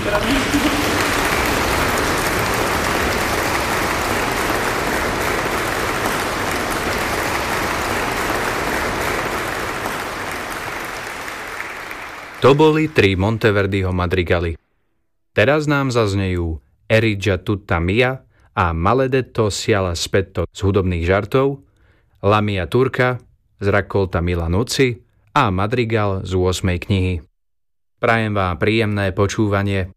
To boli 3 Monteverdiho madrigaly. Teraz nám zaznejú Erigia tutta mia a Maledetto sia l'aspetto z hudobných žartov, La mia turca z Raccolta Mila Nucci a madrigal z 8. knihy. Prajem vám príjemné počúvanie.